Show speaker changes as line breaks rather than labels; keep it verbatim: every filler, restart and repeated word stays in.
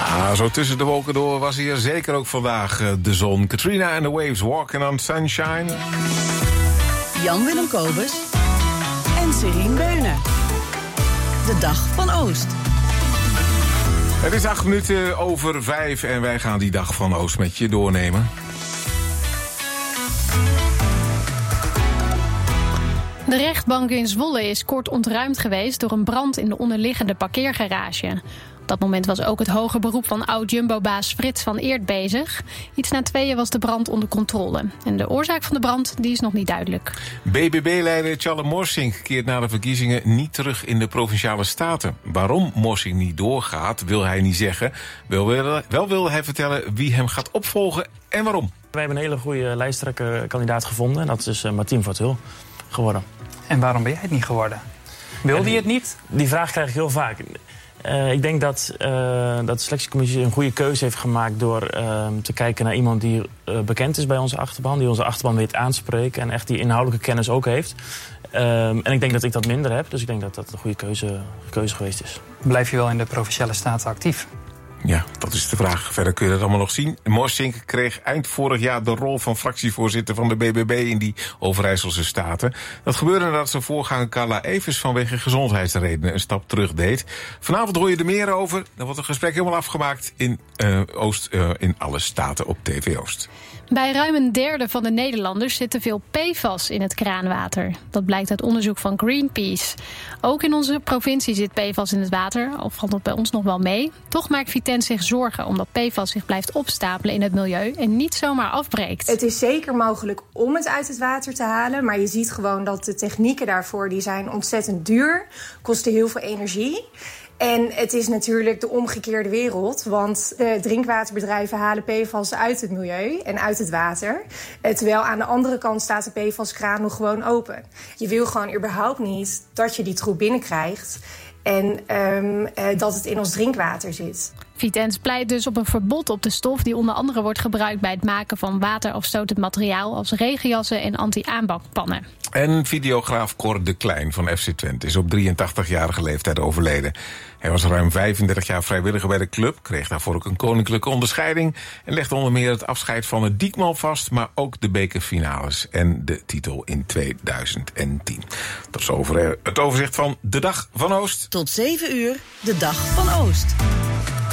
Ah, zo tussen de wolken door was hier zeker ook vandaag uh, de zon. Katrina and the Waves, Walking on Sunshine.
Jan-Willem Kobus en Serien Beunen. De Dag van Oost.
Het is acht minuten over vijf en wij gaan die Dag van Oost met je doornemen.
De rechtbank in Zwolle is kort ontruimd geweest door een brand in de onderliggende parkeergarage. Op dat moment was ook het hoger beroep van oud-Jumbo-baas Frits van Eert bezig. Iets na tweeën was de brand onder controle. En de oorzaak van de brand die is nog niet duidelijk.
B B B-leider Tjalle Morsink keert na de verkiezingen niet terug in de Provinciale Staten. Waarom Morsink niet doorgaat, wil hij niet zeggen. Wel wil, wel wil hij vertellen wie hem gaat opvolgen en waarom.
Wij hebben een hele goede lijsttrekkerkandidaat gevonden. En dat is uh, Martien van Til geworden.
En waarom ben jij het niet geworden? Wilde je het niet?
Die vraag krijg ik heel vaak. Uh, ik denk dat, uh, dat de selectiecommissie een goede keuze heeft gemaakt door uh, te kijken naar iemand die uh, bekend is bij onze achterban. Die onze achterban weet aanspreken en echt die inhoudelijke kennis ook heeft. Uh, en ik denk dat ik dat minder heb, dus ik denk dat dat een goede keuze, keuze geweest is.
Blijf je wel in de Provinciale Staten actief?
Ja, dat is de vraag. Verder kun je dat allemaal nog zien. Morsink kreeg eind vorig jaar de rol van fractievoorzitter van de B B B in die Overijsselse Staten. Dat gebeurde nadat zijn voorganger Carla Evers vanwege gezondheidsredenen een stap terug deed. Vanavond hoor je er meer over. Dan wordt het gesprek helemaal afgemaakt in uh, Oost, uh, in alle staten op T V Oost.
Bij ruim een derde van de Nederlanders zit te veel P F A S in het kraanwater. Dat blijkt uit onderzoek van Greenpeace. Ook in onze provincie zit P F A S in het water, al valt dat bij ons nog wel mee. Toch maakt Vitens zich zorgen omdat P F A S zich blijft opstapelen in het milieu en niet zomaar afbreekt.
Het is zeker mogelijk om het uit het water te halen, maar je ziet gewoon dat de technieken daarvoor die zijn ontzettend duur, kosten heel veel energie. En het is natuurlijk de omgekeerde wereld, want de drinkwaterbedrijven halen P F A S uit het milieu en uit het water. Terwijl aan de andere kant staat de P F A S-kraan nog gewoon open. Je wil gewoon überhaupt niet dat je die troep binnenkrijgt en um, uh, dat het in ons drinkwater zit.
Vitens pleit dus op een verbod op de stof die onder andere wordt gebruikt bij het maken van waterafstotend materiaal als regenjassen en anti-aanbakpannen.
En videograaf Cor de Klein van F C Twente is op drieëntachtigjarige leeftijd overleden. Hij was ruim vijfendertig jaar vrijwilliger bij de club, kreeg daarvoor ook een koninklijke onderscheiding en legde onder meer het afscheid van het Diekman vast, maar ook de bekerfinales en de titel in tweeduizend tien. Tot zover het overzicht van de Dag van Oost.
Tot zeven uur, de Dag van Oost.